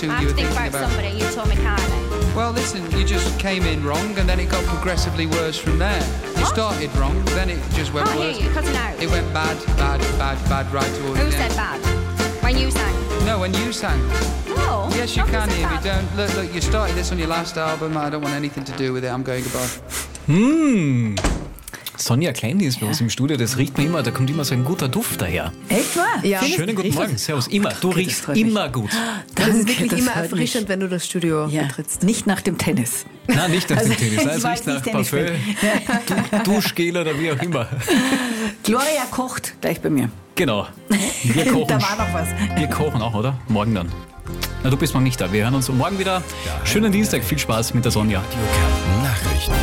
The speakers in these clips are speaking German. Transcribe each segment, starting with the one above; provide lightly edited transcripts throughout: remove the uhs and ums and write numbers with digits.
I have to think about somebody, you told McCartney. Well, listen, you just came in wrong and then it got progressively worse from there. You started wrong, then it just went worse. You're cutting out. It went bad right towards the Who end. said bad? When you sang? No, when you sang. No. Yes, you can hear me. Don't look. You started this on your last album. I don't want anything to do with it. I'm going goodbye. Sonja Klein ist bei uns im Studio, das riecht mir immer, da kommt immer so ein guter Duft daher. Echt wahr? Ja. Schönen guten Morgen, servus, immer, du riechst immer gut. Das ist wirklich das immer freut erfrischend, mich. wenn du das Studio Ja, betrittst. nicht nach dem Tennis. Nein, nicht nach dem Tennis, ich es war riecht jetzt nach nicht Parfüm, Tennis Duschgel oder wie auch immer. Gloria kocht gleich bei mir. Genau, wir kochen. Da war noch was. Wir kochen auch, oder? Morgen dann. Na, du bist morgen nicht da, wir hören uns morgen wieder. Schönen Dienstag, viel Spaß mit der Sonja. Nachrichten.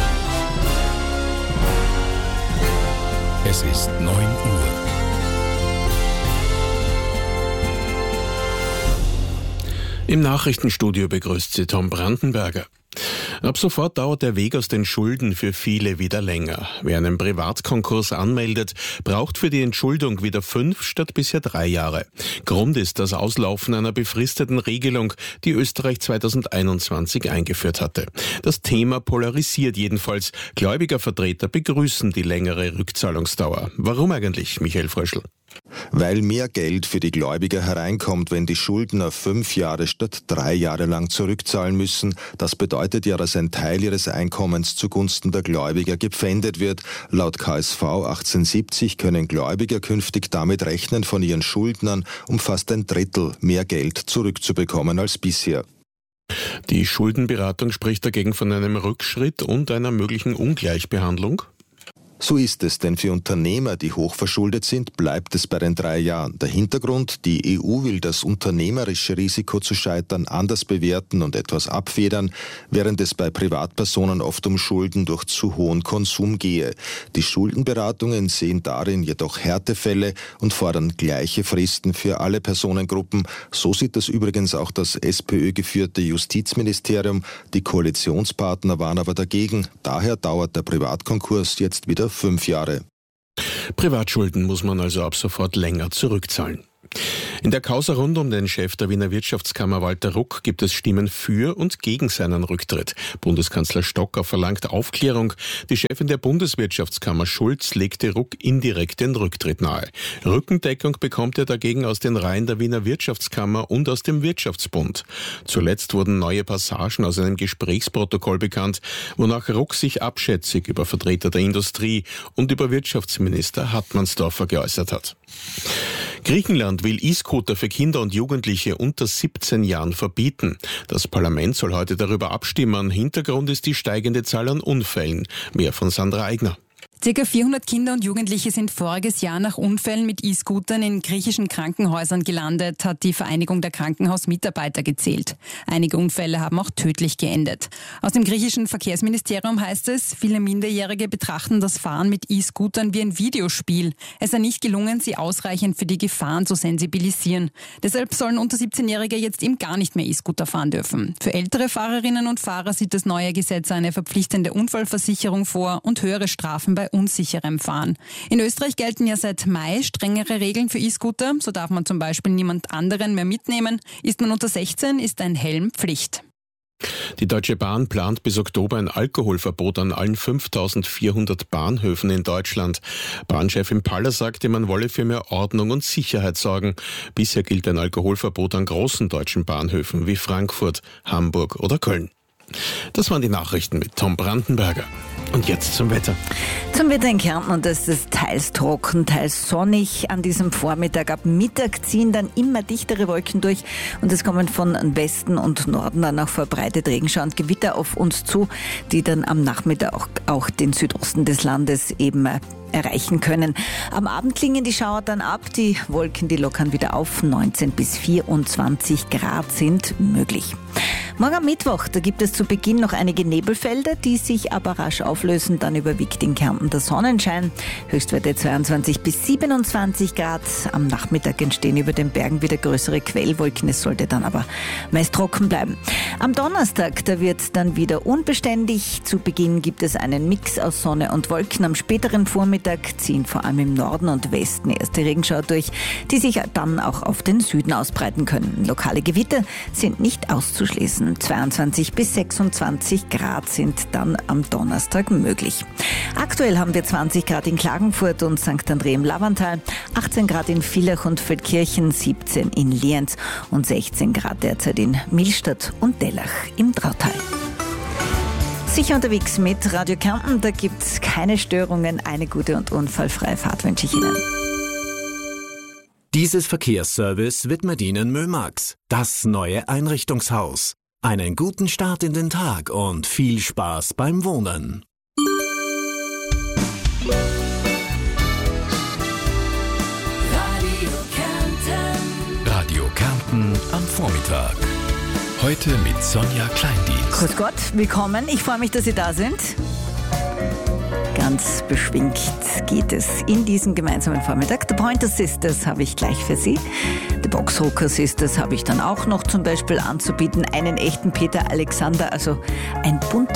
Es ist 9 Uhr. Im Nachrichtenstudio begrüßt sie Tom Brandenberger. Ab sofort dauert der Weg aus den Schulden für viele wieder länger. Wer einen Privatkonkurs anmeldet, braucht für die Entschuldung wieder 5 statt bisher 3 Jahre. Grund ist das Auslaufen einer befristeten Regelung, die Österreich 2021 eingeführt hatte. Das Thema polarisiert jedenfalls. Gläubigervertreter begrüßen die längere Rückzahlungsdauer. Warum eigentlich, Michael Fröschl? Weil mehr Geld für die Gläubiger hereinkommt, wenn die Schuldner 5 Jahre statt 3 Jahre lang zurückzahlen müssen. Das bedeutet ja, dass ein Teil ihres Einkommens zugunsten der Gläubiger gepfändet wird. Laut KSV 1870 können Gläubiger künftig damit rechnen, von ihren Schuldnern um fast 1/3 mehr Geld zurückzubekommen als bisher. Die Schuldenberatung spricht dagegen von einem Rückschritt und einer möglichen Ungleichbehandlung. So ist es, denn für Unternehmer, die hochverschuldet sind, bleibt es bei den 3 Jahren. Der Hintergrund, die EU will das unternehmerische Risiko zu scheitern anders bewerten und etwas abfedern, während es bei Privatpersonen oft um Schulden durch zu hohen Konsum gehe. Die Schuldenberatungen sehen darin jedoch Härtefälle und fordern gleiche Fristen für alle Personengruppen. So sieht das übrigens auch das SPÖ-geführte Justizministerium. Die Koalitionspartner waren aber dagegen. Daher dauert der Privatkonkurs jetzt wieder 5 Jahre. Privatschulden muss man also ab sofort länger zurückzahlen. In der Causa rund um den Chef der Wiener Wirtschaftskammer Walter Ruck gibt es Stimmen für und gegen seinen Rücktritt. Bundeskanzler Stocker verlangt Aufklärung. Die Chefin der Bundeswirtschaftskammer Schulz legte Ruck indirekt den Rücktritt nahe. Rückendeckung bekommt er dagegen aus den Reihen der Wiener Wirtschaftskammer und aus dem Wirtschaftsbund. Zuletzt wurden neue Passagen aus einem Gesprächsprotokoll bekannt, wonach Ruck sich abschätzig über Vertreter der Industrie und über Wirtschaftsminister Hartmannsdorfer geäußert hat. Griechenland will E-Scooter für Kinder und Jugendliche unter 17 Jahren verbieten. Das Parlament soll heute darüber abstimmen. Hintergrund ist die steigende Zahl an Unfällen. Mehr von Sandra Eigner. Circa 400 Kinder und Jugendliche sind voriges Jahr nach Unfällen mit E-Scootern in griechischen Krankenhäusern gelandet, hat die Vereinigung der Krankenhausmitarbeiter gezählt. Einige Unfälle haben auch tödlich geendet. Aus dem griechischen Verkehrsministerium heißt es, viele Minderjährige betrachten das Fahren mit E-Scootern wie ein Videospiel. Es sei nicht gelungen, sie ausreichend für die Gefahren zu sensibilisieren. Deshalb sollen unter 17-Jährige jetzt eben gar nicht mehr E-Scooter fahren dürfen. Für ältere Fahrerinnen und Fahrer sieht das neue Gesetz eine verpflichtende Unfallversicherung vor und höhere Strafen bei unsicherem Fahren. In Österreich gelten ja seit Mai strengere Regeln für E-Scooter. So darf man zum Beispiel niemand anderen mehr mitnehmen. Ist man unter 16, ist ein Helm Pflicht. Die Deutsche Bahn plant bis Oktober ein Alkoholverbot an allen 5400 Bahnhöfen in Deutschland. Bahnchefin Paller sagte, man wolle für mehr Ordnung und Sicherheit sorgen. Bisher gilt ein Alkoholverbot an großen deutschen Bahnhöfen wie Frankfurt, Hamburg oder Köln. Das waren die Nachrichten mit Tom Brandenberger. Und jetzt zum Wetter. Zum Wetter in Kärnten, und das ist teils trocken, teils sonnig an diesem Vormittag. Ab Mittag ziehen dann immer dichtere Wolken durch und es kommen von Westen und Norden dann auch verbreitet Regenschauer und Gewitter auf uns zu, die dann am Nachmittag auch den Südosten des Landes eben erreichen können. Am Abend klingen die Schauer dann ab, die Wolken, die lockern wieder auf, 19 bis 24 Grad sind möglich. Morgen am Mittwoch, da gibt es zu Beginn noch einige Nebelfelder, die sich aber rasch auflösen. Dann überwiegt in Kärnten der Sonnenschein. Höchstwerte 22 bis 27 Grad. Am Nachmittag entstehen über den Bergen wieder größere Quellwolken. Es sollte dann aber meist trocken bleiben. Am Donnerstag, da wird dann wieder unbeständig. Zu Beginn gibt es einen Mix aus Sonne und Wolken. Am späteren Vormittag ziehen vor allem im Norden und Westen erste Regenschauer durch, die sich dann auch auf den Süden ausbreiten können. Lokale Gewitter sind nicht auszuschließen. 22 bis 26 Grad sind dann am Donnerstag möglich. Aktuell haben wir 20 Grad in Klagenfurt und St. André im Lavantal, 18 Grad in Villach und Feldkirchen, 17 in Lienz und 16 Grad derzeit in Millstatt und Dellach im Drautal. Sicher unterwegs mit Radio Kärnten, da gibt es keine Störungen. Eine gute und unfallfreie Fahrt wünsche ich Ihnen. Dieses Verkehrsservice widmet Ihnen Mömax, das neue Einrichtungshaus. Einen guten Start in den Tag und viel Spaß beim Wohnen. Radio Kärnten am Vormittag. Heute mit Sonja Kleindienst. Grüß Gott, willkommen. Ich freue mich, dass Sie da sind. Ganz beschwingt geht es in diesem gemeinsamen Vormittag. The Pointer Sisters habe ich gleich für Sie. The Boxrocker Sisters habe ich dann auch noch zum Beispiel anzubieten. Einen echten Peter Alexander, also ein bunter